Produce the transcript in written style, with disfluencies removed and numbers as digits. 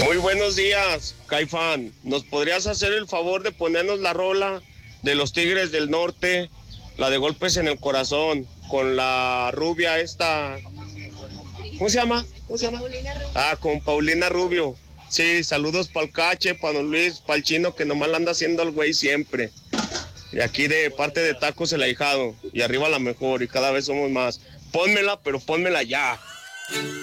Muy buenos días, Caifán. ¿Nos podrías hacer el favor de ponernos la rola de los Tigres del Norte, la de Golpes en el Corazón, con la rubia esta? ¿Cómo se llama? ¿Cómo se llama? Con Paulina Rubio. Sí, saludos para el Cache, para Don Luis, para el Chino, que nomás la anda haciendo el güey siempre. Y aquí de parte de Tacos El Ahijado. Y arriba la mejor, y cada vez somos más. Pónmela, pero pónmela ya.